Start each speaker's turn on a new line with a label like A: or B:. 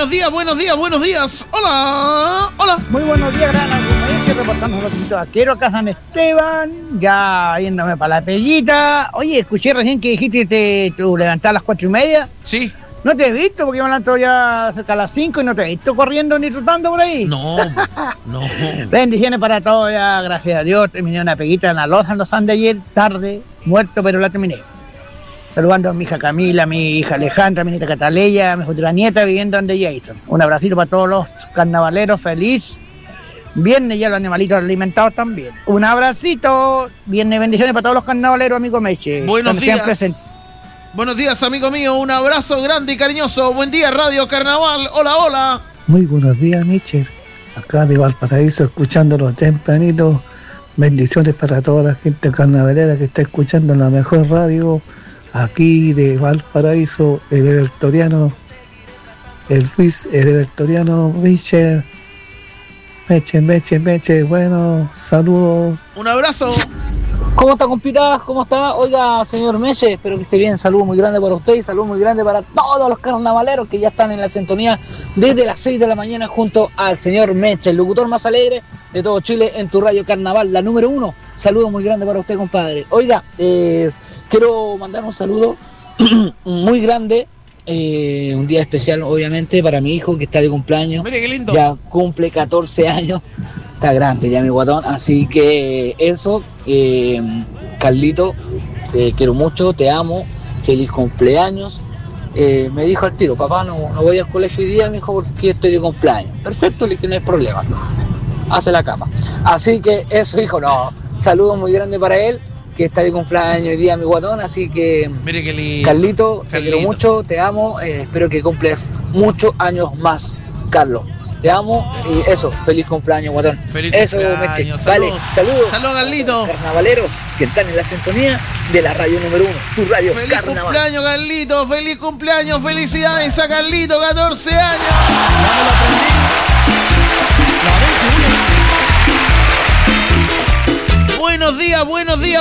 A: buenos días. Hola.
B: Muy buenos días, gran argumento, reportando los distintos vaqueros acá San Esteban, ya yéndome para la pellita. Oye, escuché recién que dijiste que tú levantabas a las 4:30.
A: Sí.
B: No te he visto porque me levanto ya cerca a las 5 y no te he visto corriendo ni trotando por ahí.
A: No.
B: Bendiciones para todos, ya, gracias a Dios. Terminé una peguita en la loza en los Andes ayer, tarde, muerto, pero la terminé. Saludando a mi hija Camila, a mi hija Alejandra, a mi nieta Cataleya, a mi futura nieta viviendo en The Jason. Un abracito para todos los carnavaleros, feliz. Viernes ya los animalitos alimentados también. Un abracito. Viernes, bendiciones para todos los carnavaleros, amigo Meche.
A: Buenos días, amigo mío. Un abrazo grande y cariñoso. Buen día, Radio Carnaval. Hola.
C: Muy buenos días, Meches. Acá de Valparaíso, escuchándolo tempranito. Bendiciones para toda la gente carnavalera que está escuchando la mejor radio. Aquí de Valparaíso, el Evertoriano, el Luis Evertoriano, Meche, bueno, saludos.
A: Un abrazo.
D: ¿Cómo está, compita? ¿Cómo está? Oiga, señor Meche, espero que esté bien. Saludo muy grande para usted y saludo muy grande para todos los carnavaleros que ya están en la sintonía desde las 6 de la mañana junto al señor Meche, el locutor más alegre de todo Chile en tu radio carnaval, la número 1. Saludo muy grande para usted, compadre. Oiga, quiero mandar un saludo muy grande, un día especial obviamente para mi hijo que está de cumpleaños.
A: Mire qué lindo.
D: Ya cumple 14 años, está grande ya mi guatón, así que eso, Carlito, te quiero mucho, te amo, feliz cumpleaños. Me dijo al tiro, papá, no voy al colegio hoy día, me dijo, porque estoy de cumpleaños. Perfecto, le dije, no hay problema, hace la cama. Así que eso, hijo, no, saludos muy grande para él, que está de cumpleaños hoy día mi guatón, así que
A: mire qué lindo.
D: Carlito, te quiero mucho, te amo, espero que cumples muchos años más, Carlos. Te amo y eso, feliz cumpleaños, guatón.
A: Feliz
D: eso,
A: cumpleaños,
D: Meche.
A: saludos.
D: Vale, saludos.
A: Saludos, Carlito.
D: Carnavaleros que están en la sintonía de la radio número 1, tu radio
A: Feliz
D: Carnaval.
A: cumpleaños, Carlito. Feliz cumpleaños. Felicidades a Carlito, 14 años. Buenos días.